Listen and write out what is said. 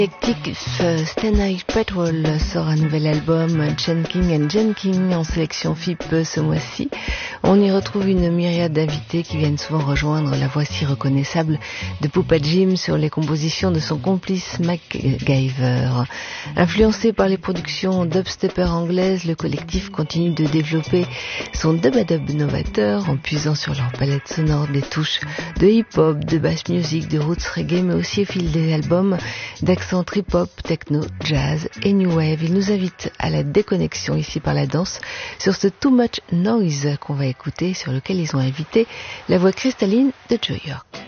Eclectic Stanley Petrol sort un nouvel album, Jenkin & Jenkin, en sélection FIP ce mois-ci. On y retrouve une myriade d'invités qui viennent souvent rejoindre la voix si reconnaissable de Poupa Jim sur les compositions de son complice MacGyver. Influencé par les productions dubstepper anglaises, le collectif continue de développer son dub-a-dub novateur en puisant sur leur palette sonore des touches de hip-hop, de bass music, de roots reggae, mais aussi au fil des albums d'accent trip-hop, techno, jazz et new wave. Il nous invite à la déconnexion ici par la danse sur ce Too Much Noise qu'on va écouter, sur lequel ils ont invité la voix cristalline de Joe York.